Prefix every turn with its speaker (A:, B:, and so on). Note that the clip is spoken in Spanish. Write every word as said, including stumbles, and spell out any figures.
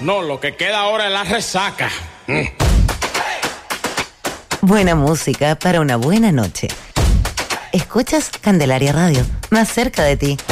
A: No, lo que queda ahora es la resaca. Mm.
B: Buena música para una buena noche. Escuchas Candelaria Radio, más cerca de ti.